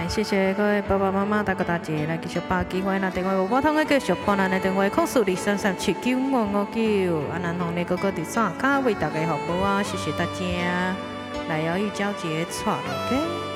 谢谢各位爸爸妈妈、大哥大姐来继续把机会，那电话我通个继续拨咱的电话，0423379559，南红的哥哥第三卡为大家服务啊，谢谢大家，来疗愈交接，错了，OK。